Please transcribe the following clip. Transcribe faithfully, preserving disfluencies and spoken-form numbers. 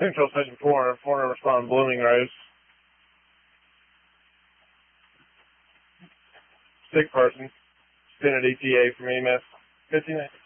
Central Station four, four respond Blooming Rose. Sick person. Been at E T A from E M S. fifty minutes.